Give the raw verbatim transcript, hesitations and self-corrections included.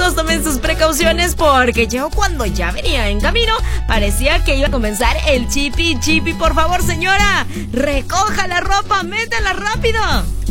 chicos, tomen sus precauciones porque yo cuando ya venía en camino parecía que iba a comenzar el chipi chipi. Por favor, señora, recoja la ropa, métela rápido.